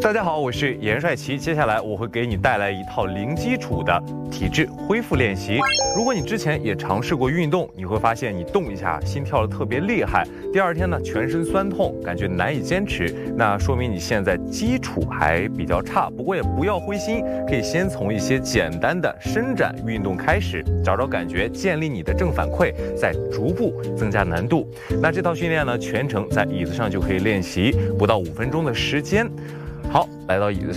大家好，我是严帅奇。接下来我会给你带来一套零基础的体质恢复练习。如果你之前也尝试过运动，你会发现你动一下心跳的特别厉害，第二天呢全身酸痛，感觉难以坚持，那说明你现在基础还比较差。不过也不要灰心，可以先从一些简单的伸展运动开始，找找感觉，建立你的正反馈，再逐步增加难度。那这套训练呢，全程在椅子上就可以练习，不到5分钟的时间。好，来到椅子上。